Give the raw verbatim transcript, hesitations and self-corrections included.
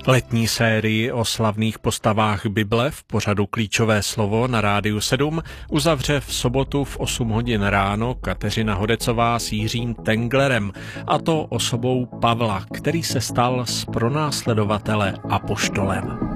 Letní sérii o slavných postavách Bible v pořadu Klíčové slovo na Rádiu sedm uzavře v sobotu v osm hodin ráno Kateřina Hodecová s Jiřím Tenglerem, a to osobou Pavla, který se stal z pronásledovatele apoštolem.